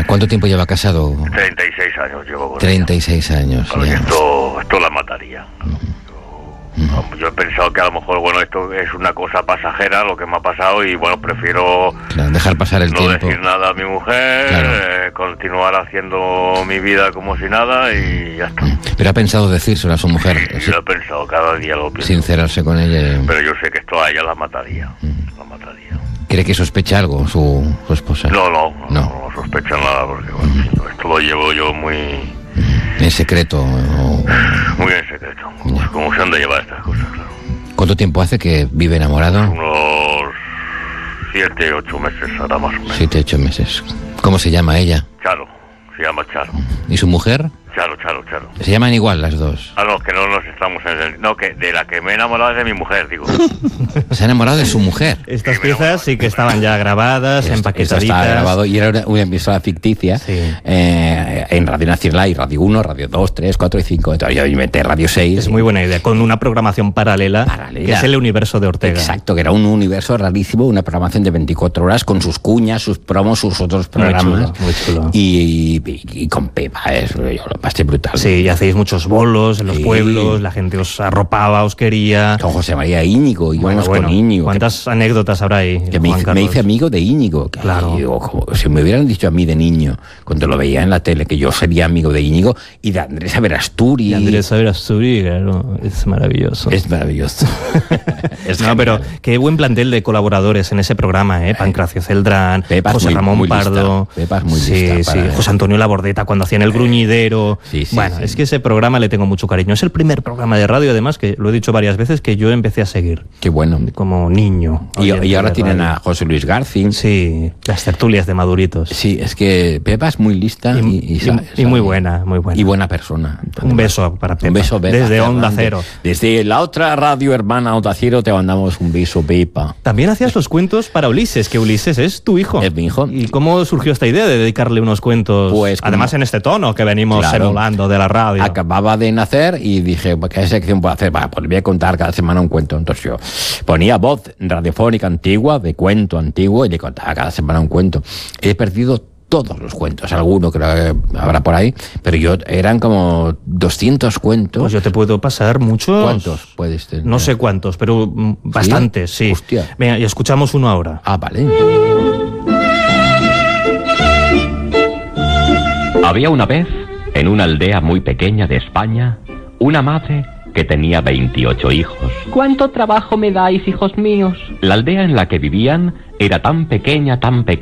¿Cuánto tiempo lleva casado? 36 años llevo con 36 años, ella. ya. Esto la mataría. Yo he pensado que a lo mejor, bueno, esto es una cosa pasajera, lo que me ha pasado, y bueno, prefiero Claro, dejar pasar el no tiempo. decir nada a mi mujer, Claro. continuar haciendo mi vida como si nada y ya está. Pero ha pensado decírselo a su mujer, Yo lo he pensado, cada día lo pienso. sincerarse con ella. Pero yo sé que esto a ella la mataría. La mataría. ¿Cree que sospecha algo su esposa? No sospecha nada, porque bueno, esto lo llevo yo muy ¿En secreto? en secreto. Como se han de llevar estas cosas, claro. ¿Cuánto tiempo hace que vive enamorado? Unos 7, 8 meses ahora más o menos. 7, 8 meses. ¿Cómo se llama ella? Charo, se llama Charo. ¿Y su mujer? Charo. Se llaman igual las dos. No, que no nos estamos entendiendo. No, que de la que me he enamorado es de mi mujer, digo. Se ha enamorado de su mujer. Estas piezas sí que estaban ya grabadas, Esto empaquetaditas. estaba grabado y era una emisora ficticia, Sí. en Radio Nacional y Radio 1, Radio 2, 3, 4 y 5. Entonces yo inventé Radio 6. Es muy buena idea, con una programación paralela, que es el universo de Ortega. Exacto, que era un universo rarísimo, una programación de 24 horas con sus cuñas, sus promos, sus otros programas. Muy chulo. Y con Pepa, yo lo pasé brutal. Sí, y hacéis muchos bolos en los Sí. pueblos, la gente os arropaba, os quería. Con José María Íñigo, íbamos con Íñigo. ¿Cuántas anécdotas habrá ahí? Que me hice amigo de Íñigo. Claro. Y digo, como si me hubieran dicho a mí de niño, cuando lo veía en la tele, que yo sería amigo de Íñigo y de Andrés Averasturi. Y Andrés Averasturi, claro, es maravilloso. Es maravilloso. No, pero qué buen plantel de colaboradores en ese programa, Pancracio Celdrán, Pepa es José muy- Ramón muy Pardo. lista. Pepa es muy sí, lista para- José Antonio Labordeta cuando hacían El Gruñidero. Sí, bueno, sí. es que ese programa le tengo mucho cariño. Es el primer programa de radio, además, que lo he dicho varias veces, que yo empecé a seguir Qué bueno. como niño. Y oyente ahora de tienen radio. a José Luis García. Sí, las tertulias de Maduritos. Sí, es que Pepa es muy lista Y muy buena, muy buena. Y buena persona. Un beso para Pepa. Un beso, Pepa. Desde Onda Fernández. Cero. Desde la otra radio hermana Onda Cero te mandamos un beso, Pepa. También hacías los cuentos para Ulises, que Ulises es tu hijo. Es mi hijo. ¿Y cómo surgió esta idea de dedicarle unos cuentos? Pues, además en este tono que venimos Claro. emulando de la radio. Acababa de nacer y dije, ¿qué sección puedo hacer? Pues voy a contar cada semana un cuento. Entonces yo ponía voz radiofónica antigua, de cuento antiguo, y le contaba cada semana un cuento. He perdido todos los cuentos, alguno creo que habrá por ahí, pero eran como 200 cuentos. Pues yo te puedo pasar muchos. ¿Cuántos puedes tener? No sé cuántos, pero bastantes, sí. Hostia. Venga, y escuchamos uno ahora. Ah, vale. Había una vez, en una aldea muy pequeña de España, una madre que tenía 28 hijos. ¿Cuánto trabajo me dais, hijos míos? La aldea en la que vivían era tan pequeña,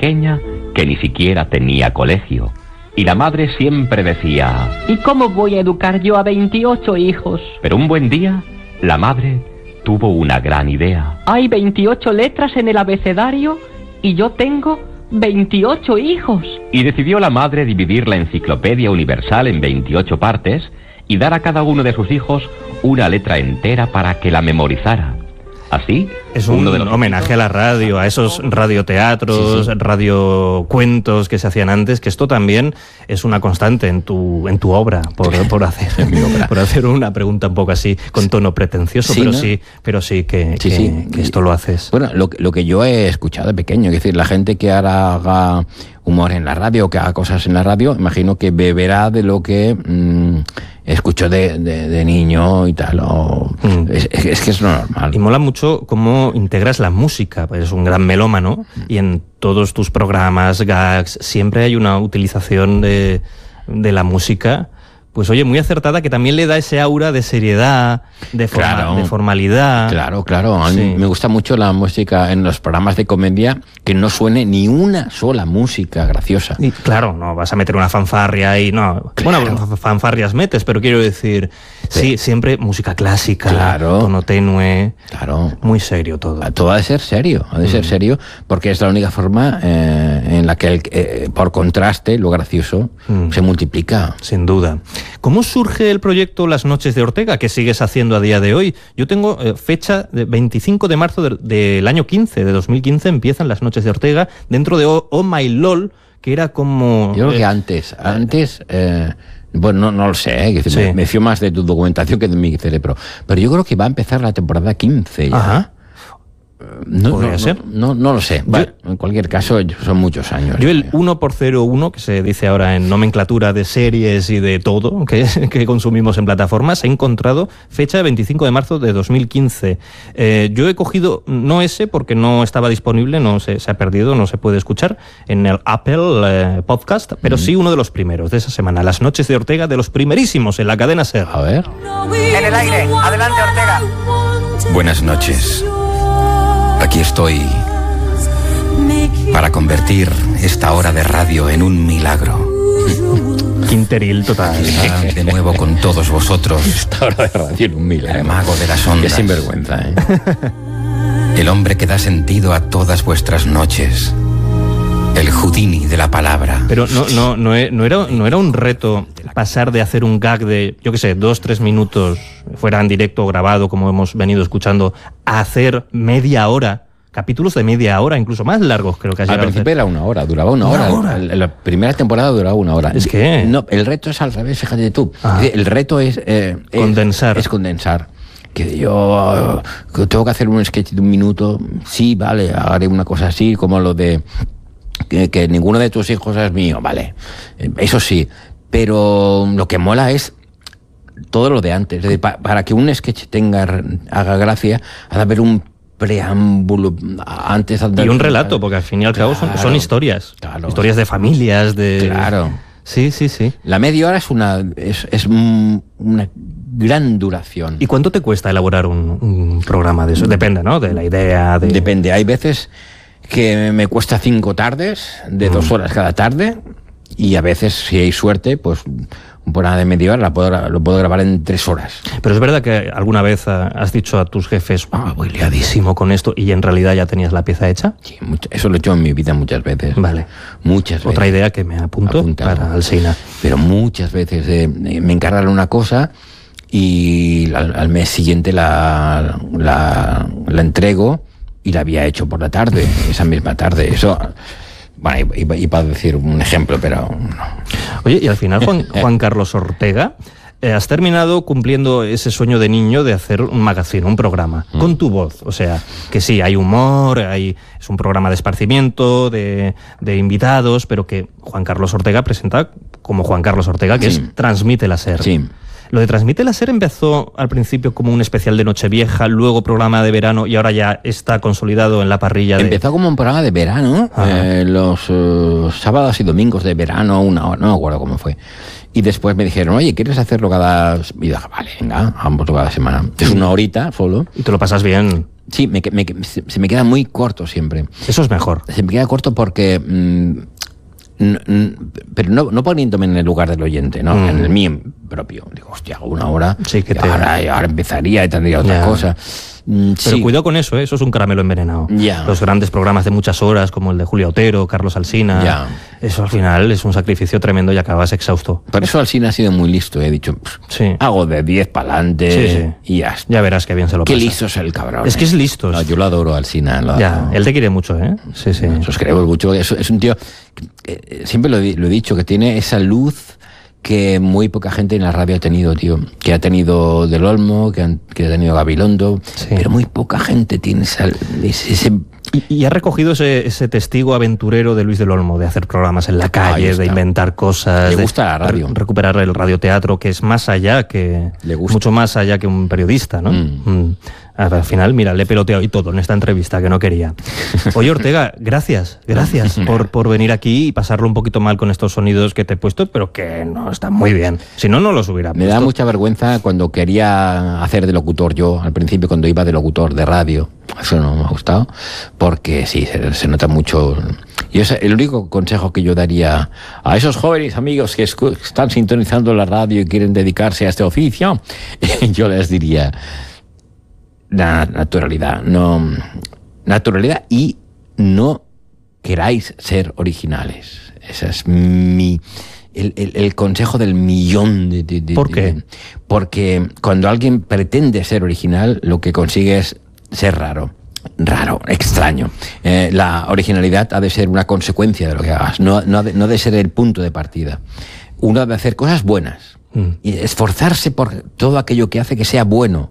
que ni siquiera tenía colegio. Y la madre siempre decía... ¿Y cómo voy a educar yo a 28 hijos? Pero un buen día, la madre tuvo una gran idea. Hay 28 letras en el abecedario y yo tengo 28 hijos. Y decidió la madre dividir la enciclopedia universal en 28 partes y dar a cada uno de sus hijos una letra entera para que la memorizara. Así, Es un homenaje a la radio, a esos radioteatros, radiocuentos que se hacían antes, que esto también es una constante en tu obra, por hacer una pregunta un poco así, con tono pretencioso, Sí, pero, ¿no? pero sí que esto lo haces. Bueno, lo que yo he escuchado de pequeño, es decir, la gente que ahora haga humor en la radio, que haga cosas en la radio, imagino que beberá de lo que escuchó de niño y tal. Es que es lo normal. Y mola mucho cómo integras la música, pues es un gran melómano, y en todos tus programas, gags, siempre hay una utilización de la música, pues oye, muy acertada, que también le da ese aura de seriedad, de formalidad. Claro. A mí me gusta mucho la música en los programas de comedia, que no suene ni una sola música graciosa. Y claro, no vas a meter una fanfarria y no. Claro. Bueno, fanfarrias metes, pero quiero decir, sí, siempre música clásica, tono tenue, muy serio todo. Todo ha de ser serio, porque es la única forma en la que, por contraste, lo gracioso se multiplica. Sin duda. ¿Cómo surge el proyecto Las Noches de Ortega, que sigues haciendo a día de hoy? Yo tengo fecha de 25 de marzo del año 15, de 2015, empiezan Las Noches de Ortega, dentro de Oh My LOL, que era como... Yo creo que antes, bueno, no lo sé, me fío más de tu documentación que de mi cerebro, pero yo creo que va a empezar la temporada 15 ya. Ajá. ¿Podría ser? No lo sé. En cualquier caso, son muchos años. Yo el 1x01, que se dice ahora en nomenclatura de series y de todo que consumimos en plataformas, he encontrado fecha de 25 de marzo de 2015. Yo he cogido, no ese, porque no estaba disponible, no se ha perdido, no se puede escuchar en el Apple Podcast, pero sí uno de los primeros de esa semana, Las noches de Ortega, de los primerísimos en la cadena SER. A ver. En el aire, adelante Ortega. Buenas noches. Aquí estoy para convertir esta hora de radio en un milagro. Quinteril total. Estar de nuevo con todos vosotros. Esta hora de radio en un milagro. El mago de las ondas. Qué sinvergüenza, ¿eh? El hombre que da sentido a todas vuestras noches. El Houdini de la palabra. Pero no era un reto pasar de hacer un gag de, yo qué sé, 2-3 minutos, fuera en directo o grabado, como hemos venido escuchando, a hacer media hora, capítulos de media hora, incluso más largos, creo que has Al llegado a principio hacer. era una hora, duraba una hora. La primera temporada duraba una hora. Es que... No, el reto es al revés, fíjate tú. El reto es... condensar. Es condensar. Que yo tengo que hacer un sketch de 1 minuto, sí, vale, haré una cosa así, como lo de... Que ninguno de tus hijos es mío, vale, eso sí, pero lo que mola es todo lo de antes. Para que un sketch haga gracia, ha de haber un preámbulo antes y un relato, porque al fin y al cabo son historias, historias de familias, de... Claro. Sí. La media hora es una gran duración. ¿Y cuánto te cuesta elaborar un programa de eso? Depende, ¿no? De la idea. Depende. Hay veces que me cuesta 5 tardes, de 2 horas cada tarde, y a veces, si hay suerte, pues un programa de media hora lo puedo grabar en 3 horas. Pero es verdad que alguna vez has dicho a tus jefes, voy liadísimo con esto, y en realidad ya tenías la pieza hecha. Sí, eso lo he hecho en mi vida muchas veces. Vale. Muchas veces. Otra idea que me apunto para Alsina. Pero muchas veces me encargan una cosa y al mes siguiente la entrego, y la había hecho por la tarde, esa misma tarde. Eso, bueno, y para decir un ejemplo, pero no. Oye, y al final, Juan Carlos Ortega, has terminado cumpliendo ese sueño de niño de hacer un magazine, un programa, con tu voz. O sea, que sí, hay humor, es un programa de esparcimiento, de invitados, pero que Juan Carlos Ortega presenta como Juan Carlos Ortega, que es Transmite la SER. Sí. Lo de Transmite la SER empezó al principio como un especial de Nochevieja, luego programa de verano, y ahora ya está consolidado en la parrilla. Empezó como un programa de verano, los sábados y domingos de verano, 1 hora, no me acuerdo cómo fue. Y después me dijeron, oye, ¿quieres hacerlo cada...? Y dije, vale, venga, vamos cada semana. Es 1 horita solo. ¿Y te lo pasas bien? Sí, se me queda muy corto siempre. Eso es mejor. Se me queda corto porque... pero no poniéndome en el lugar del oyente, ¿no? En el mío propio. Digo, hostia, hago 1 hora, sí, que ahora empezaría y tendría otra cosa. Pero sí, cuidado con eso, ¿eh? Eso es un caramelo envenenado. Los grandes programas de muchas horas, como el de Julia Otero, Carlos Alsina, eso al final es un sacrificio tremendo y acabas exhausto. Por eso Alsina ha sido muy listo, he dicho, hago de 10 para adelante y ya está. Ya verás qué bien se lo pasa. Qué listo es el cabrón. Es que es listo. No, yo lo adoro, Alsina. Él te quiere mucho, ¿eh? Sí. Nosotros queremos mucho. Es un tío, siempre lo he dicho, que tiene esa luz que muy poca gente en la radio ha tenido, tío. Que ha tenido Del Olmo, que ha tenido Gabilondo, pero muy poca gente tiene ese... Y ha recogido ese testigo aventurero de Luis Del Olmo, de hacer programas en la calle, de inventar cosas. Le gusta la radio. Recuperar el radioteatro, que es más allá que... Le gusta. Mucho más allá que un periodista, ¿no? Al final, mira, le he peloteado y todo en esta entrevista, que no quería. Oye, Ortega, gracias por venir aquí y pasarlo un poquito mal con estos sonidos que te he puesto, pero que no están muy bien. Si no, no los hubiera puesto. Me da mucha vergüenza cuando quería hacer de locutor yo, al principio cuando iba de locutor de radio. Eso no me ha gustado, porque sí, se nota mucho. Y es el único consejo que yo daría a esos jóvenes amigos que están sintonizando la radio y quieren dedicarse a este oficio, yo les diría... naturalidad y no queráis ser originales. Ese es el consejo del millón de ¿Por qué? Porque cuando alguien pretende ser original, lo que consigue es ser raro, extraño. La originalidad ha de ser una consecuencia de lo que hagas, no de ser el punto de partida. Uno debe hacer cosas buenas y esforzarse por todo aquello que hace que sea bueno.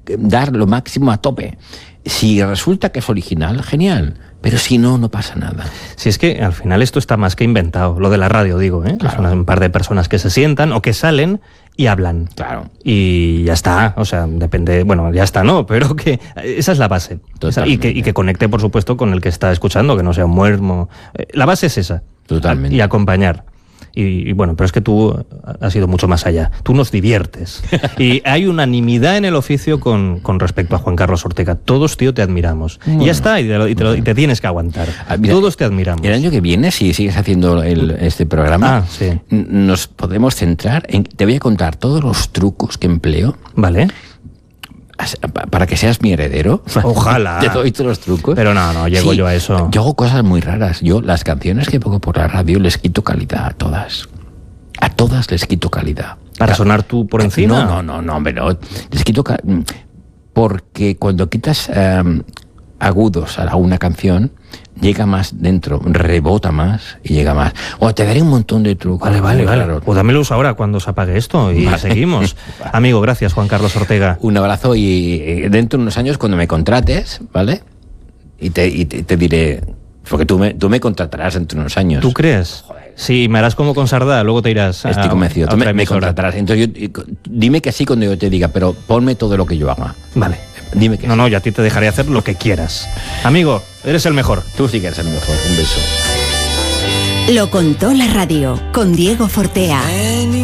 dar lo máximo a tope. Si resulta que es original, genial. Pero si no, no pasa nada. Si es que al final esto está más que inventado, lo de la radio, digo, ¿eh? Claro. Son un par de personas que se sientan o que salen y hablan. Claro. Y ya está, o sea, depende, bueno, ya está, ¿no? Pero que esa es la base. Totalmente. Y que conecte, por supuesto, con el que está escuchando, que no sea un muermo. La base es esa. Totalmente. Y acompañar. Y bueno, pero es que tú has ido mucho más allá. Tú nos diviertes. Y hay unanimidad en el oficio con respecto a Juan Carlos Ortega. Todos, tío, te admiramos. Bueno, y ya está, y te tienes que aguantar. Mira, Todos te admiramos. El año que viene, si sigues haciendo este programa, sí. Nos podemos centrar en... Te voy a contar todos los trucos que empleo Vale. para que seas mi heredero. Ojalá. Te doy todos los trucos. Pero no llego yo a eso. Yo hago cosas muy raras. Yo las canciones que pongo por la radio les quito calidad a todas. A todas les quito calidad. ¿Para sonar tú por encima? No, hombre, no. Les quito porque cuando quitas agudos a una canción, llega más dentro, rebota más y llega más. O te daré un montón de trucos. Vale. Claro. Pues dámelos ahora cuando se apague esto y Vale. seguimos. Vale. Amigo, gracias, Juan Carlos Ortega. Un abrazo y dentro de unos años cuando me contrates, ¿vale? Y te diré, porque tú me contratarás dentro de unos años. ¿Tú crees? Sí, me harás como con Sardá, luego te irás a Estoy convencido. a Tú otra me emisora. contratarás. Entonces dime que sí cuando yo te diga, pero ponme todo lo que yo haga. Vale. Dime que sí. No, yo a ti te dejaré hacer lo que quieras. Amigo, eres el mejor. Tú sí que eres el mejor. Un beso. Lo contó la radio con Diego Fortea.